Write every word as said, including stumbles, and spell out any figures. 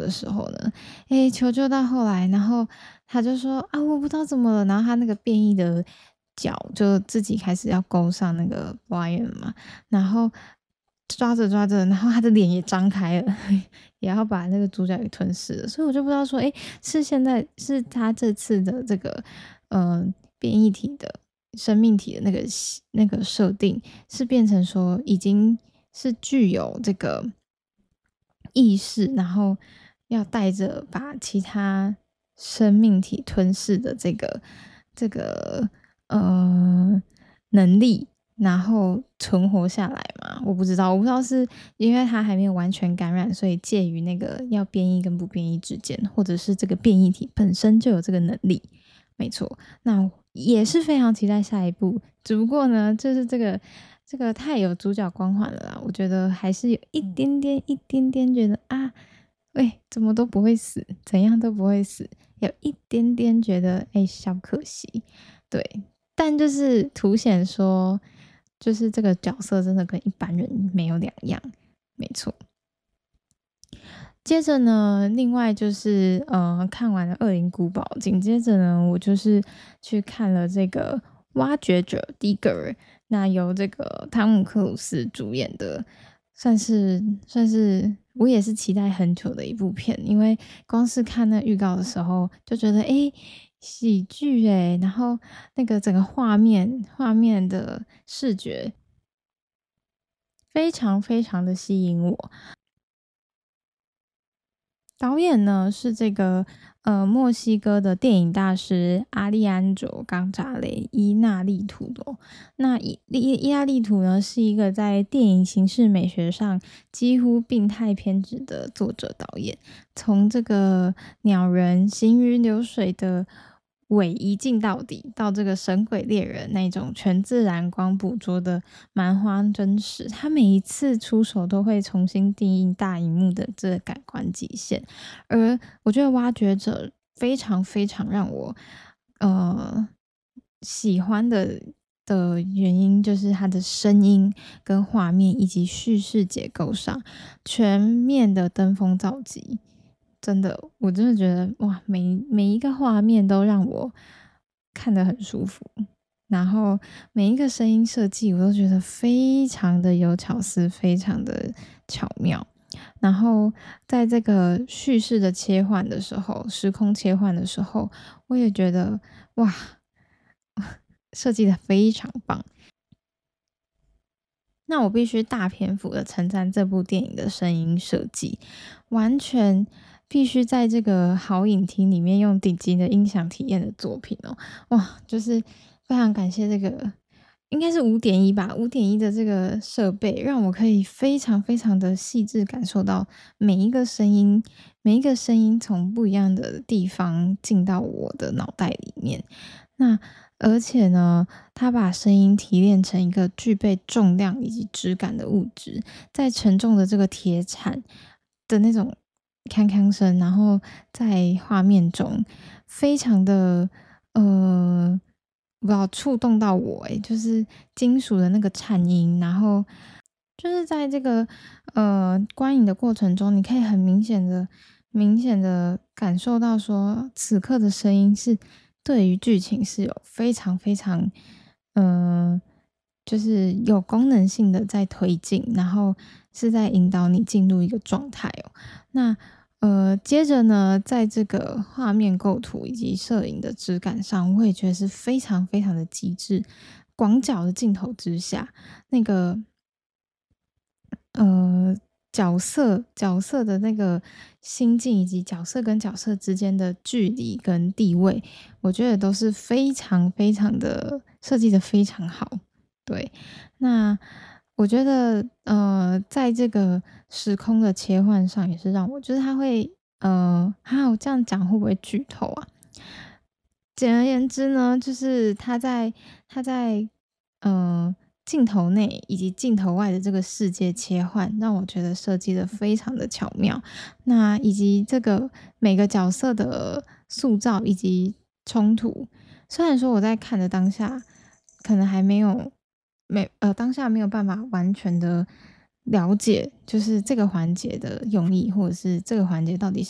的时候呢，诶，求救到后来，然后他就说啊，我不知道怎么了，然后他那个变异的脚就自己开始要勾上那个 Brian 嘛，然后抓着抓着，然后他的脸也张开了，也要把那个主角给吞噬了。所以我就不知道说，诶，是现在是他这次的这个呃变异体的生命体的那个那个设定，是变成说已经是具有这个意识，然后要带着把其他生命体吞噬的这个这个呃能力，然后存活下来嘛？我不知道，我不知道是因为它还没有完全感染，所以介于那个要变异跟不变异之间，或者是这个变异体本身就有这个能力。没错，那也是非常期待下一部。只不过呢，就是这个这个太有主角光环了啦，我觉得还是有一点点、一点点觉得啊，喂，怎么都不会死，怎样都不会死，有一点点觉得哎、小可惜。对，但就是凸显说，就是这个角色真的跟一般人没有两样，没错。接着呢，另外就是呃，看完了《恶灵古堡》，紧接着呢，我就是去看了这个《挖掘者 Digger》，那由这个汤姆克鲁斯主演的，算是算是我也是期待很久的一部片，因为光是看那预告的时候就觉得，诶，喜剧诶，然后那个整个画面画面的视觉非常非常的吸引我。导演呢是这个呃墨西哥的电影大师阿利安卓冈扎雷伊纳利图的哦。那伊伊伊纳利图呢是一个在电影形式美学上几乎病态偏执的作者导演，从这个鸟人行云流水的尾一镜到底，到这个神鬼猎人那种全自然光捕捉的蛮荒真实，他每一次出手都会重新定义大荧幕的这个感官极限。而我觉得挖掘者非常非常让我呃喜欢的的原因，就是它的声音跟画面以及叙事结构上全面的登峰造极。真的，我真的觉得哇，每每一个画面都让我看得很舒服，然后每一个声音设计我都觉得非常的有巧思，非常的巧妙。然后在这个叙事的切换的时候，时空切换的时候，我也觉得哇，设计的非常棒。那我必须大篇幅的称赞这部电影的声音设计，完全必须在这个好影厅里面用顶级的音响体验的作品哦。哇，就是非常感谢这个应该是五点一吧五点一的这个设备，让我可以非常非常的细致感受到每一个声音每一个声音从不一样的地方进到我的脑袋里面。那而且呢，它把声音提炼成一个具备重量以及质感的物质，在沉重的这个铁铲的那种铿锵声，然后在画面中非常的呃，不知道触动到我诶，就是金属的那个颤音，然后就是在这个呃观影的过程中，你可以很明显的、明显的感受到说，此刻的声音是对于剧情是有非常非常，嗯、呃就是有功能性的在推进，然后是在引导你进入一个状态哦。那呃，接着呢，在这个画面构图以及摄影的质感上，我也觉得是非常非常的极致。广角的镜头之下，那个呃，角色角色的那个心境，以及角色跟角色之间的距离跟地位，我觉得都是非常非常的设计的非常好。对，那我觉得呃，在这个时空的切换上，也是让我就是他会呃，哈，我这样讲会不会剧透啊？简而言之呢，就是他在他在呃镜头内以及镜头外的这个世界切换，让我觉得设计的非常的巧妙。那以及这个每个角色的塑造以及冲突，虽然说我在看的当下，可能还没有没呃当下没有办法完全的了解，就是这个环节的用意，或者是这个环节到底